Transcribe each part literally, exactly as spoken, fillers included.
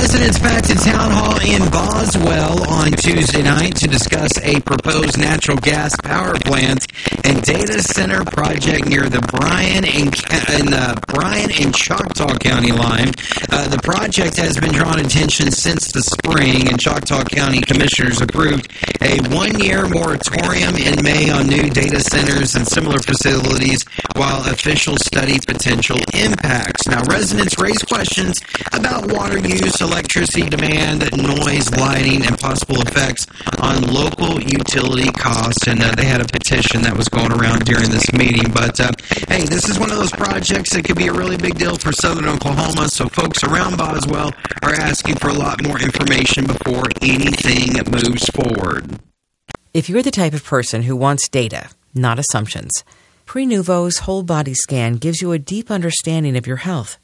Residents packed a town hall in Boswell on Tuesday night to discuss a proposed natural gas power plant and data center project near the Bryan and, in the Bryan and Choctaw County line. Uh, the project has been drawing attention since the spring, and Choctaw County commissioners approved a one-year moratorium in May on new data centers and similar facilities while officials study potential impacts. Now, residents raised questions about water use, electricity demand, noise, lighting, and possible effects on local utility costs. And uh, they had a petition that was going around during this meeting. But, uh, hey, this is one of those projects that could be a really big deal for southern Oklahoma. So folks around Boswell are asking for a lot more information before anything moves forward. If you're the type of person who wants data, not assumptions, Prenuvo's whole body scan gives you a deep understanding of your health.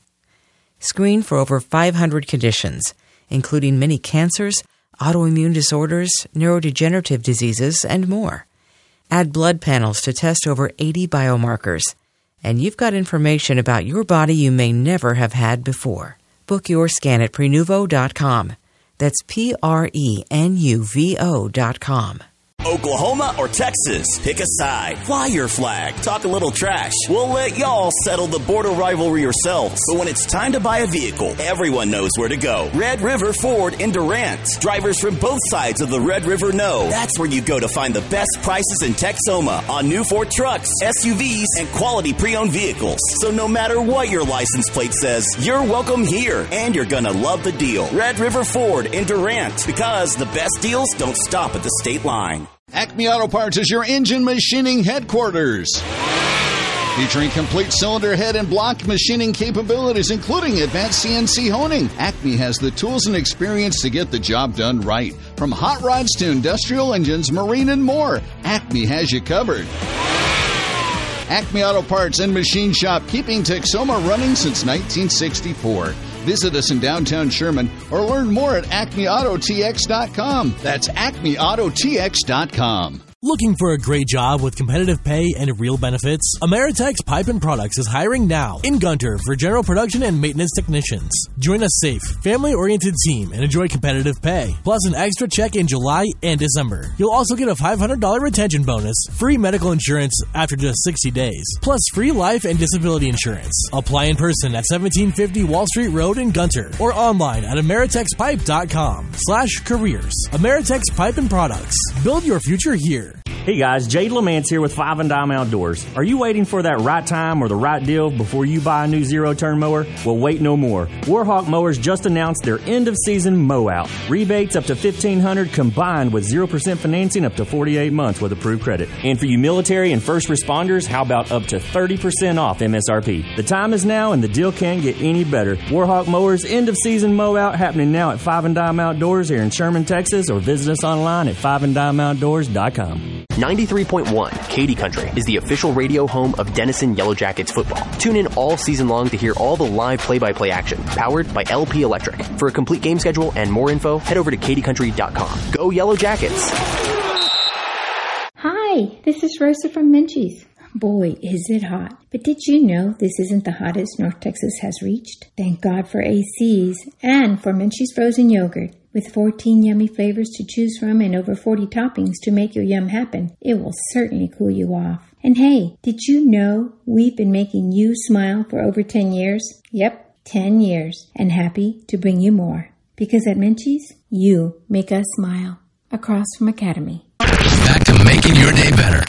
Screen for over five hundred conditions, including many cancers, autoimmune disorders, neurodegenerative diseases, and more. Add blood panels to test over eighty biomarkers, and you've got information about your body you may never have had before. Book your scan at Prenuvo dot com. That's P R E N U V O dot com. Oklahoma or Texas? Pick a side. Fly your flag. Talk a little trash. We'll let y'all settle the border rivalry yourselves. But when it's time to buy a vehicle, everyone knows where to go. Red River Ford in Durant. Drivers from both sides of the Red River know that's where you go to find the best prices in Texoma on new Ford trucks, S U Vs, and quality pre-owned vehicles. So no matter what your license plate says, you're welcome here, and you're gonna love the deal. Red River Ford in Durant, because the best deals don't stop at the state line. Acme Auto Parts is your engine machining headquarters. Featuring complete cylinder head and block machining capabilities, including advanced C N C honing, Acme has the tools and experience to get the job done right. From hot rods to industrial engines, marine, and more, Acme has you covered. Acme Auto Parts and Machine Shop, keeping Texoma running since nineteen sixty-four. Visit us in downtown Sherman or learn more at acme auto t x dot com. That's acme auto t x dot com. Looking for a great job with competitive pay and real benefits? Ameritex Pipe and Products is hiring now in Gunter for general production and maintenance technicians. Join a safe, family-oriented team and enjoy competitive pay, plus an extra check in July and December. You'll also get a five hundred dollars retention bonus, free medical insurance after just sixty days, plus free life and disability insurance. Apply in person at seventeen fifty Wall Street Road in Gunter or online at ameritex pipe dot com slash careers. Ameritex Pipe and Products. Build your future here. Hey guys, Jade Lamance here with Five and Dime Outdoors. Are you waiting for that right time or the right deal before you buy a new zero-turn mower? Well, wait no more. Warhawk Mowers just announced their end-of-season mow-out. Rebates up to fifteen hundred dollars combined with zero percent financing up to forty-eight months with approved credit. And for you military and first responders, how about up to thirty percent off M S R P? The time is now and the deal can't get any better. Warhawk Mowers end-of-season mow-out happening now at Five and Dime Outdoors here in Sherman, Texas, or visit us online at five and dime outdoors dot com. ninety-three point one Katy Country is the official radio home of Denison Yellow Jackets football. Tune in all season long to hear all the live play-by-play action, powered by L P Electric. For a complete game schedule and more info, head over to katy country dot com. Go Yellow Jackets! Hi, this is Rosa from Menchie's. Boy, is it hot. But did you know this isn't the hottest North Texas has reached? Thank God for A Cs and for Menchie's frozen yogurt. With fourteen yummy flavors to choose from and over forty toppings to make your yum happen, it will certainly cool you off. And hey, did you know we've been making you smile for over ten years? Yep, ten years. And happy to bring you more. Because at Menchie's, you make us smile. Across from Academy. Back to making your day better.